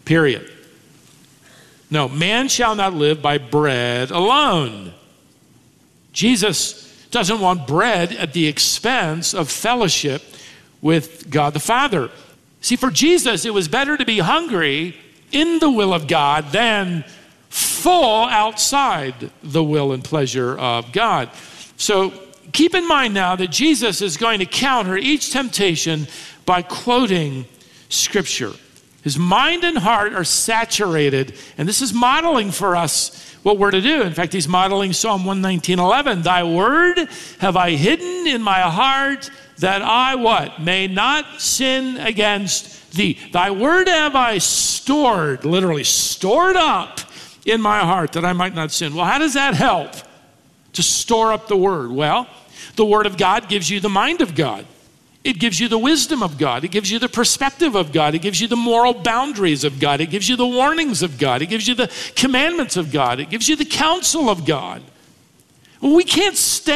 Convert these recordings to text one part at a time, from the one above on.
period. No, man shall not live by bread alone. Jesus doesn't want bread at the expense of fellowship with God the Father. See, for Jesus, it was better to be hungry in the will of God than full outside the will and pleasure of God. So keep in mind now that Jesus is going to counter each temptation by quoting Scripture. His mind and heart are saturated, and this is modeling for us what we're to do. In fact, he's modeling Psalm 119:11. Thy word have I hidden in my heart that I what? May not sin against thee. Thy word have I stored, literally stored up in my heart that I might not sin. Well, how does that help to store up the word? Well, the word of God gives you the mind of God. It gives you the wisdom of God. It gives you the perspective of God. It gives you the moral boundaries of God. It gives you the warnings of God. It gives you the commandments of God. It gives you the counsel of God. We can't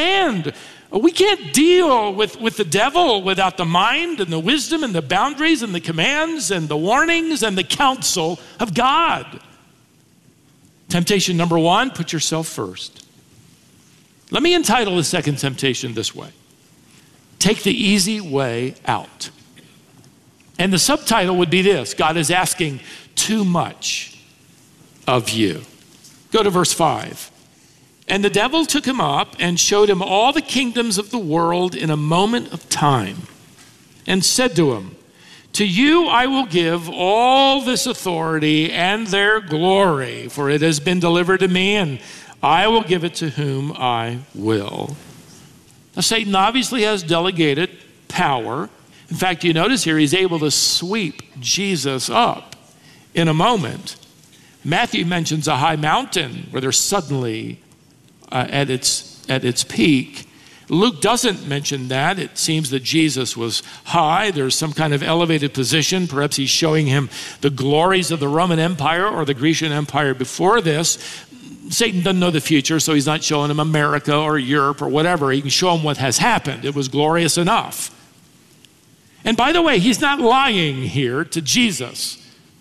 deal with the devil without the mind and the wisdom and the boundaries and the commands and the warnings and the counsel of God. Temptation number one, put yourself first. Let me entitle the second temptation this way: take the easy way out. And the subtitle would be this: God is asking too much of you. Go to verse 5. And the devil took him up and showed him all the kingdoms of the world in a moment of time, and said to him, to you I will give all this authority and their glory, for it has been delivered to me, and I will give it to whom I will. Now, Satan obviously has delegated power. In fact, you notice here he's able to sweep Jesus up in a moment. Matthew mentions a high mountain where they're suddenly at its peak. Luke doesn't mention that. It seems that Jesus was high. There's some kind of elevated position. Perhaps he's showing him the glories of the Roman Empire or the Grecian Empire before this. Satan doesn't know the future, so he's not showing him America or Europe or whatever. He can show him what has happened. It was glorious enough. And by the way, he's not lying here to Jesus.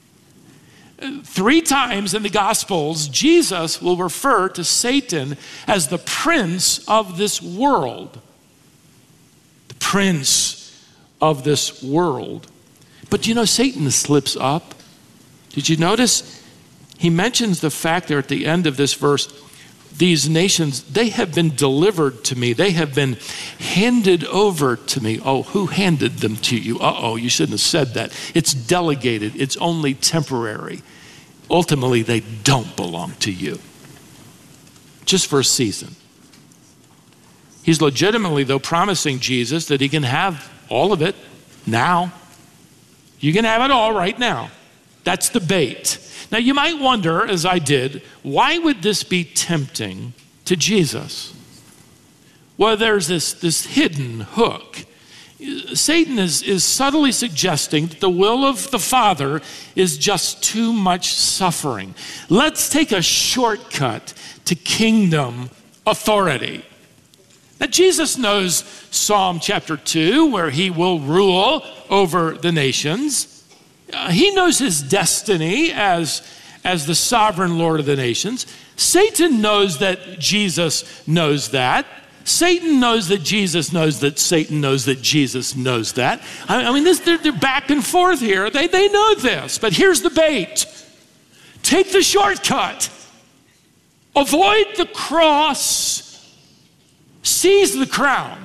3 times in the Gospels, Jesus will refer to Satan as the prince of this world. The prince of this world. But you know, Satan slips up. Did you notice? He mentions the fact there at the end of this verse, these nations, they have been delivered to me. They have been handed over to me. Oh, who handed them to you? You shouldn't have said that. It's delegated. It's only temporary. Ultimately, they don't belong to you. Just for a season. He's legitimately, though, promising Jesus that he can have all of it now. You can have it all right now. That's the bait. Now, you might wonder, as I did, why would this be tempting to Jesus? Well, there's this hidden hook. Satan is subtly suggesting that the will of the Father is just too much suffering. Let's take a shortcut to kingdom authority. Now, Jesus knows Psalm chapter 2, where he will rule over the nations. He knows his destiny as the sovereign Lord of the nations. Satan knows that Jesus knows that. Satan knows that Jesus knows that Satan knows that Jesus knows that. I mean, they're back and forth here. They know this, but here's the bait. Take the shortcut. Avoid the cross. Seize the crown.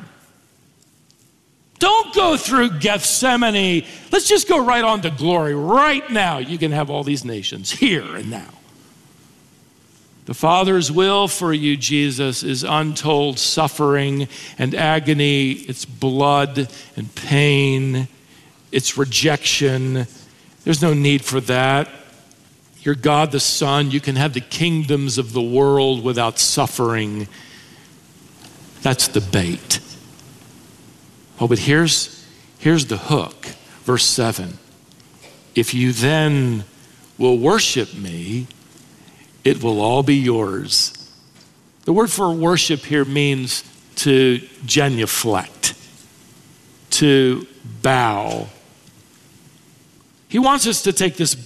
Don't go through Gethsemane. Let's just go right on to glory. Right now, you can have all these nations here and now. The Father's will for you, Jesus, is untold suffering and agony. It's blood and pain. It's rejection. There's no need for that. You're God the Son. You can have the kingdoms of the world without suffering. That's the bait. Oh, but here's the hook. Verse 7. If you then will worship me, it will all be yours. The word for worship here means to genuflect, to bow. He wants us to take this